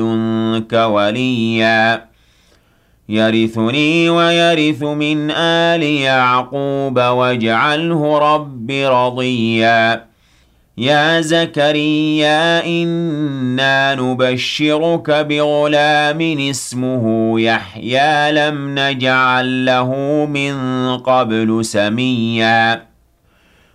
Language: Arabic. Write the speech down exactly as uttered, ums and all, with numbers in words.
لدنك وليا يرثني ويرث من آل يعقوب واجعله رب رضيا يا زكريا إنا نبشرك بغلام اسمه يحيى لم نجعل له من قبل سميا